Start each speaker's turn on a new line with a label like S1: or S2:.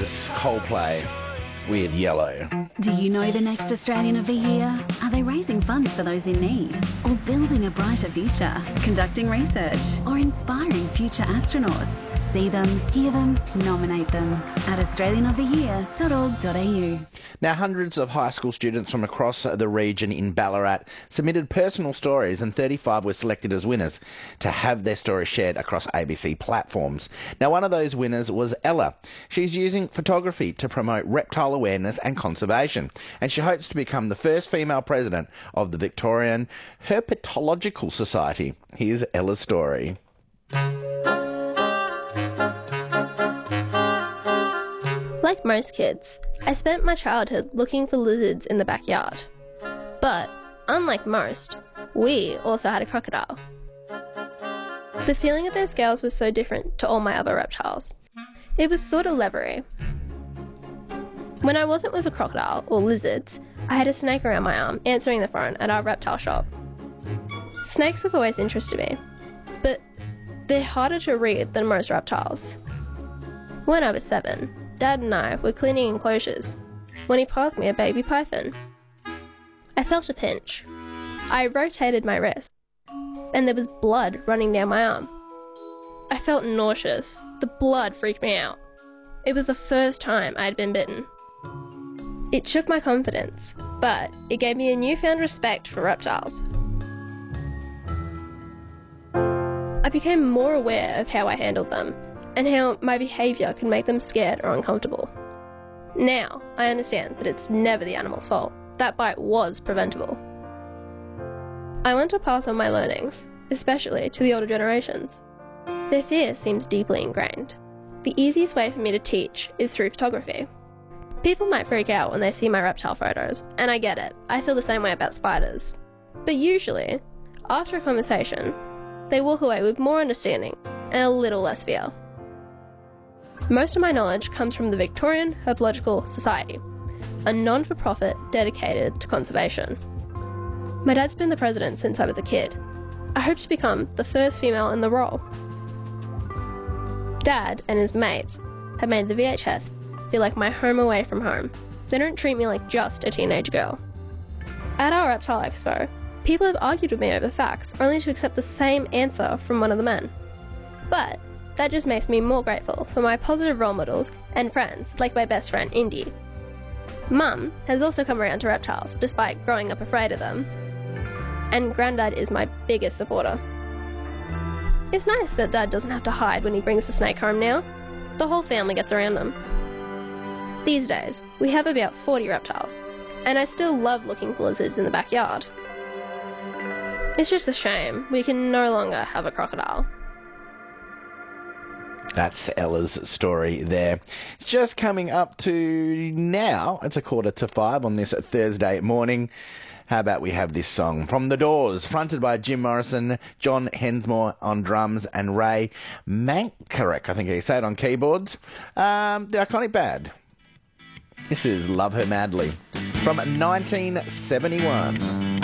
S1: is Coldplay with Yellow.
S2: Do you know the next Australian of the Year? Are they raising funds for those in need? Or building a brighter future? Conducting research? Or inspiring future astronauts? See them, hear them, nominate them at australianoftheyear.org.au.
S1: Now, hundreds of high school students from across the region in Ballarat submitted personal stories, and 35 were selected as winners to have their stories shared across ABC platforms. Now, one of those winners was Ella. She's using photography to promote reptile awareness and conservation, and she hopes to become the first female president of the Victorian Herpetological Society. Here's Ella's story.
S3: Like most kids, I spent my childhood looking for lizards in the backyard. But, unlike most, we also had a crocodile. The feeling of their scales was so different to all my other reptiles. It was sort of leathery. When I wasn't with a crocodile or lizards, I had a snake around my arm answering the phone at our reptile shop. Snakes have always interested me, but they're harder to read than most reptiles. When I was 7, Dad and I were cleaning enclosures when he passed me a baby python. I felt a pinch. I rotated my wrist, and there was blood running down my arm. I felt nauseous. The blood freaked me out. It was the first time I had been bitten. It shook my confidence, but it gave me a newfound respect for reptiles. I became more aware of how I handled them, and how my behaviour could make them scared or uncomfortable. Now, I understand that it's never the animal's fault. That bite was preventable. I want to pass on my learnings, especially to the older generations. Their fear seems deeply ingrained. The easiest way for me to teach is through photography. People might freak out when they see my reptile photos, and I get it. I feel the same way about spiders. But usually, after a conversation, they walk away with more understanding and a little less fear. Most of my knowledge comes from the Victorian Herpetological Society, a non-for-profit dedicated to conservation. My dad's been the president since I was a kid. I hope to become the first female in the role. Dad and his mates have made the VHS feel like my home away from home. They don't treat me like just a teenage girl. At our reptile expo, people have argued with me over facts only to accept the same answer from one of the men. But that just makes me more grateful for my positive role models and friends like my best friend Indy. Mum has also come around to reptiles despite growing up afraid of them. And Grandad is my biggest supporter. It's nice that Dad doesn't have to hide when he brings the snake home now. The whole family gets around them. These days, we have about 40 reptiles, and I still love looking for lizards in the backyard. It's just a shame we can no longer have a crocodile.
S1: That's Ella's story there. It's just coming up to now. It's 4:45 on this Thursday morning. How about we have this song from The Doors, fronted by Jim Morrison, John Hensmore on drums, and Ray Mankarek, I think he said, on keyboards. The iconic band. This is Love Her Madly from 1971.